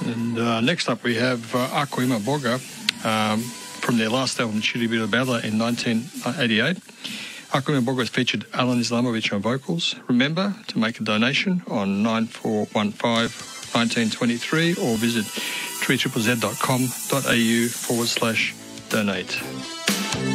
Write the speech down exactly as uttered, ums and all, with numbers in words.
And uh, next up we have uh, Aku Imabogga um, from their last album, Chili Bila Bella, in nineteen eighty-eight. Aku Imabogga has featured Alan Islamovich on vocals. Remember to make a donation on nine four one five nineteen twenty-three or visit tree triple z dot com dot a u forward slash donate.